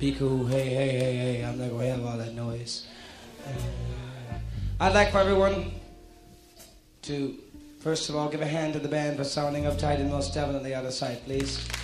Be cool. Hey, hey, hey, hey. I'm not going to have all that noise. I'd like for everyone to, first of all, give a hand to the band for sounding uptight and most definitely out of sight, please.